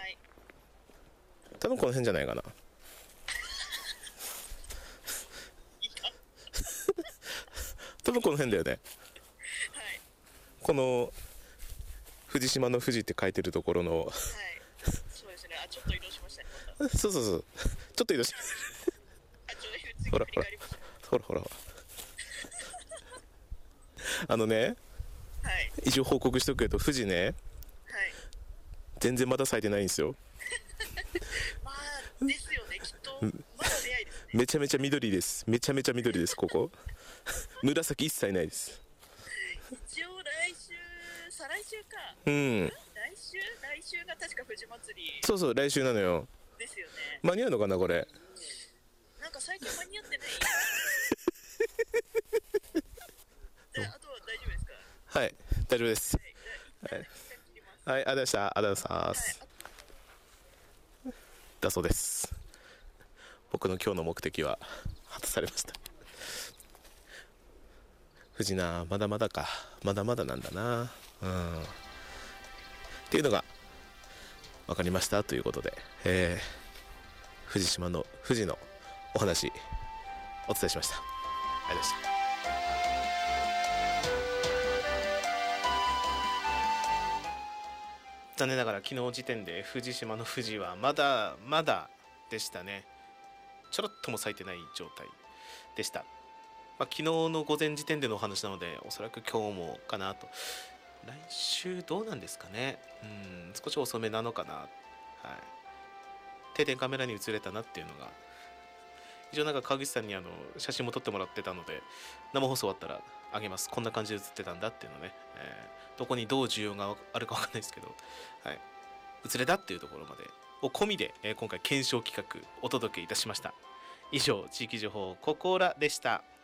はい。 多分この辺じゃないかな。 いた。 多分この辺だよね。 はい。 この藤島の富士って書いてるところのはい。そうですね。あ、ちょっと移動しましたね、また。 そうそうそう、ちょっと移動してあ、次ほら振り返りましたね。 ほらほらあのね、 はい。 一応報告しとくけど、富士ね、 はい。 全然まだ咲いてないんですよ。 まあ、ですよね。きっと、まだ早いですね。 めちゃめちゃ緑です。めちゃめちゃ緑です、ここ。紫一切ないです。 一応来週、再来週か。 うん。 来週が確か富士祭りそうそう、来週なのよ。 ですよね。 間に合うのかな、これ。 なんか最近間に合ってない。じゃあ、あとは大丈夫ですか？ はい、大丈夫です。 はい。じゃあ、一旦切ります。 はい、ありがとうございました。ありがとうございまはい。 す。だそうです。僕の今日の目的は果たされました。富士な、まだまだか。まだまだなんだな。うん。っていうのが分かりましたということで、藤島の富士のお話お伝えしました。ありがとうございました。残念ながら昨日時点で藤島の富士はまだまだでしたね。ちょろっとも咲いてない状態でした。昨日の午前時点でのお話なので、おそらく今日もかなと。来週どうなんですかね。少し遅めなのかな。はい。定点カメラに映れたなっていうのが、一応なんか川口さんに写真も撮ってもらってたので、生放送終わったらあげます。こんな感じで映ってたんだっていうのね、どこにどう需要があるかわかんないですけど、はい、映れたっていうところまでを込みで、今回検証企画お届けいたしました。以上、地域情報ココーラでした。